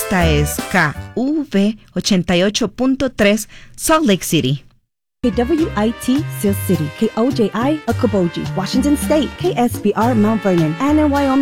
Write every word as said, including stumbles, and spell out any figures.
Esta es K V ochenta y ocho punto tres Salt Lake City. K W I T Seal City, K O J I Okoboji, Washington State, K S B R Mount Vernon, and in Wyoming.